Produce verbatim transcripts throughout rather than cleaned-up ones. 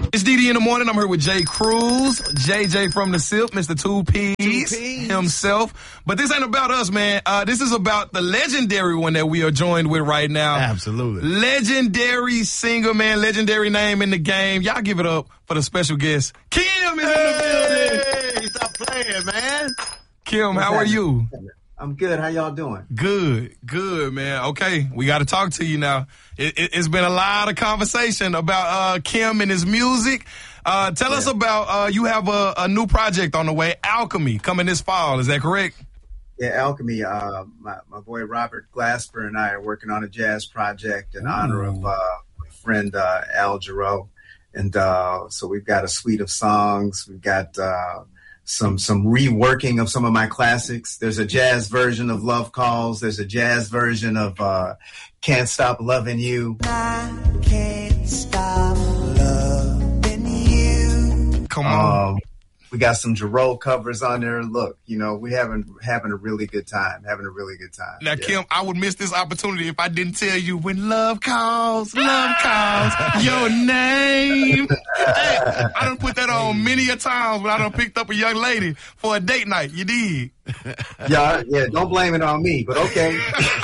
It's D D in the morning. I'm here with Jay Cruz, J J from the S I P, Mister Two P's himself. But this ain't about us, man. Uh, this is about the legendary one that we are joined with right now. Absolutely. Legendary singer, man. Legendary name in the game. Y'all give it up for the special guest. Kim is hey, in the building. Stop playing, man. Kim, how are you? I'm good. How y'all doing? Good, good, man. Okay, we got to talk to you now. It, it, it's been a lot of conversation about uh, Kim and his music. Uh, tell yeah. us about, uh, you have a, a new project on the way, Alchemy, coming this fall. Is that correct? Yeah, Alchemy. Uh, my, my boy Robert Glasper and I are working on a jazz project in Ooh. honor of uh, my friend uh, Al Jarreau. And uh, so we've got a suite of songs. We've got... Uh, Some some reworking of some of my classics. There's a jazz version of Love Calls. There's a jazz version of uh, Can't Stop Loving You. I can't stop loving you. Come on. Um, we got some Jarreau covers on there. Look, you know, we having having a really good time. Having a really good time. Now, yeah. Kim, I would miss this opportunity if I didn't tell you when love calls, love calls, your name. Hey, I done put that on many a times when I done picked up a young lady for a date night. You did. Yeah, yeah. Don't blame it on me, but okay.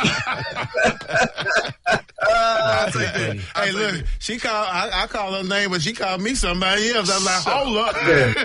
Uh, hey, hey look, she called. I, I called her name, but she called me somebody else. I was like, hold up.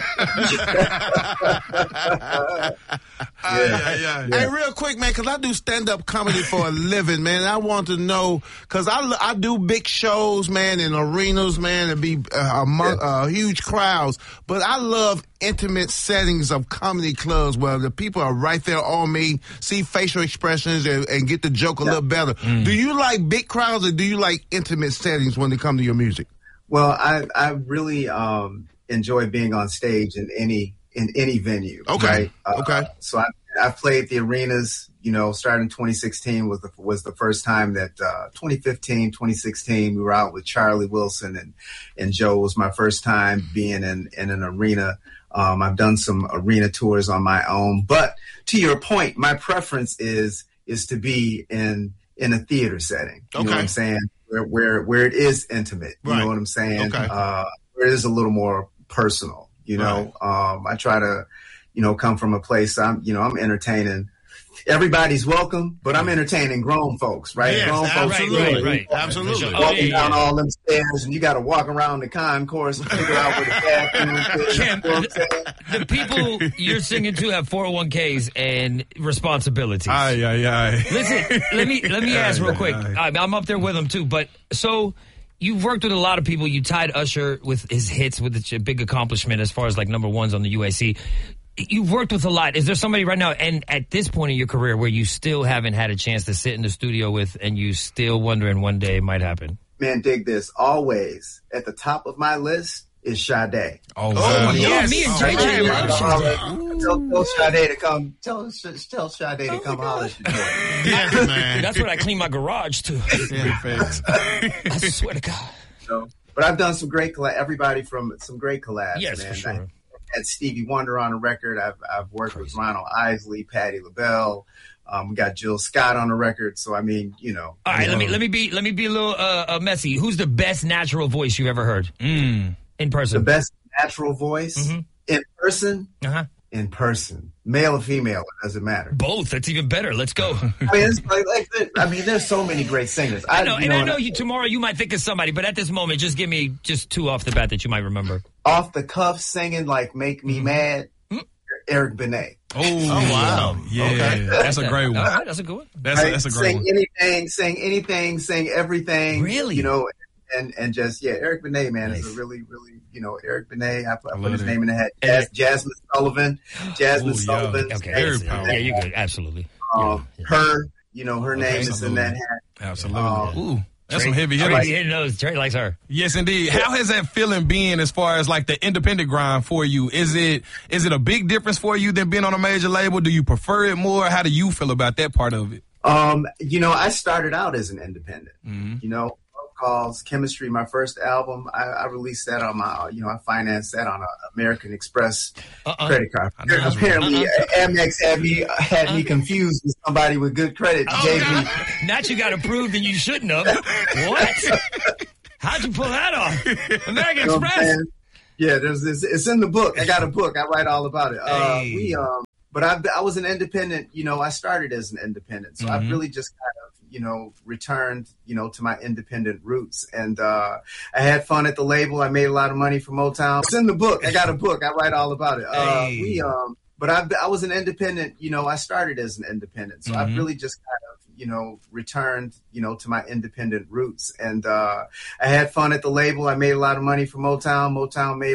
Yeah. yeah, yeah, yeah. Hey, real quick, man, because I do stand-up comedy for a living, man. And I want to know, because I, I do big shows, man, in arenas, man, and be uh, among yeah. uh, huge crowds. But I love intimate settings of comedy clubs where the people are right there on me, see facial expressions, and, and get the joke a yeah. little better. Mm. Do you like big crowds or do you like intimate settings when they come to your music? Well, I I really um, enjoy being on stage in any in any venue. Okay. Right? Uh, okay. So I I played the arenas. You know, starting in twenty sixteen was the was the first time that uh, twenty fifteen, twenty sixteen we were out with Charlie Wilson and and Joe. Was my first time being in in an arena. Um, I've done some arena tours on my own, but to your point, my preference is is to be in in a theater setting. You okay. know what I'm saying? Where where where it is intimate. You right. know what I'm saying? Okay. Uh, where it is a little more personal. You know, right. um, I try to, you know, come from a place. I'm, you know, I'm entertaining. Everybody's welcome, but I'm entertaining grown folks, right? Yes, grown folks, absolutely, right, right, absolutely. Walking oh, yeah, down yeah. all them stairs, and you got to walk around the concourse and figure out where the bathroom is. Kim, the, the people you're singing to have four oh one k's and responsibilities. Aye, aye, aye. Listen, let me let me ask real quick. Aye, aye. I'm up there with them too, but so. You've worked with a lot of people. You tied Usher with his hits, with a big accomplishment as far as like number ones on the U A C. You've worked with a lot. Is there somebody right now, and at this point in your career, where you still haven't had a chance to sit in the studio with, and you still wondering one day it might happen? Man, dig this. Always at the top of my list is Sade. Oh, oh yes. Me and J J love Sade. Tell, tell Sade to come. Tell tell Sade to come holler at you. Yeah, man. That's what I clean my garage to. Yeah. I swear to God. So, but I've done some great collabs. Everybody from some great collabs. Yes, man. for sure. I had Stevie Wonder on a record. I've I've worked Crazy. with Ronald Isley, Patti LaBelle. Um, we got Jill Scott on the record. So I mean, you know. All right, know. let me let me be let me be a little uh, uh, messy. Who's the best natural voice you've ever heard Mm. in person? The best natural voice mm-hmm. in person. Uh huh. In person, male or female, it doesn't matter. Both. That's even better. Let's go. I mean, it's like, like I mean, there's so many great singers. I know, I, and know, I know you tomorrow you might think of somebody, but at this moment, just give me just two off the bat that you might remember. Off the cuff, singing like "Make Me mm-hmm. Mad," mm-hmm. Eric Benet. Oh, oh wow, yeah, okay. That's a great one. All right, that's a good one. That's right? a, that's a great sing one. anything, sing anything, sing everything. Really, you know, and and just yeah, Eric Benet, man, nice. is a really, really, you know, Eric Benet. I, I, I put his it. name in the hat. Jas- Jasmine Sullivan, Jasmine Ooh, Sullivan. Yeah. Okay, Very yeah, powerful. you're good. Absolutely. Um, yeah, yeah. Her, you know, her Okay, name is in that hat. Absolutely. Um, Ooh. That's Trey, some heavy hitters. Trey, hitting those. Trey likes her. Yes, indeed. How has that feeling been as far as like the independent grind for you? Is it is it a big difference for you than being on a major label? Do you prefer it more? How do you feel about that part of it? Um, you know, I started out as an independent. Mm-hmm. You know, Calls, Chemistry, my first album. I, I released that on my, you know, I financed that on an American Express uh-uh. credit card. Apparently, uh-uh. Amex had me had uh-uh. me confused with somebody with good credit. Oh, gave God. me. Not you got approved and you shouldn't have. What? How'd you pull that off? American You know what I'm Express. saying? Yeah, there's this, it's in the book. I got a book. I write all about it. Uh, Hey. we, um, but I, I was an independent. You know, I started as an independent, so Mhm. I really just kind of, you know, returned, you know, to my independent roots. And uh, I had fun at the label. I made a lot of money for Motown. It's in the book. I got a book. I write all about it. Uh, Hey. we, um, but I, I was an independent. You know, I started as an independent, so I Mhm. really just kind of, you know, returned, you know, to my independent roots. And uh, I had fun at the label. I made a lot of money for Motown. Motown made